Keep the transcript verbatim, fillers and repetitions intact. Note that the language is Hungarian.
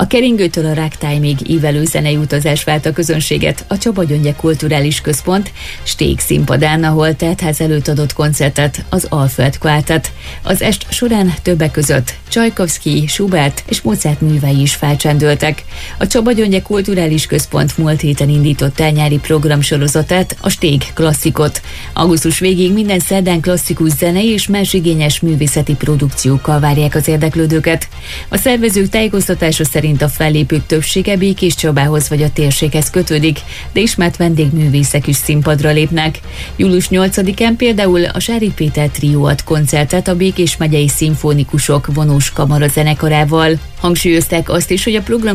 Keringőtől a Ragtime-ig ívelő zenei utazás vált a közönséget a Csaba Gyöngye Kulturális Központ Stég színpadán, ahol teltház előtt adott koncertet az Alföld Quartet. Az est során többek között Csajkovszky, Schubert és Mozart művei is felcsendültek. A Csaba Gyöngye Kulturális Központ múlt héten indított el nyári programsorozatát, a Stég klasszikot. Augusztus végéig minden szerdán klasszikus zenei és más igényes művészeti produkciókkal várják az érdeklődőket. A szervezők tájékoztatása szerint a fellépők többsége Békéscsabához vagy a térséghez kötődik, de ismert vendégművészek is színpadra lépnek. július nyolcadikán például a Sári Péter Trió ad koncertet a Békés megyei szimfonikusok vonós kamara zenekarával. Hangsúlyozták azt is, hogy a program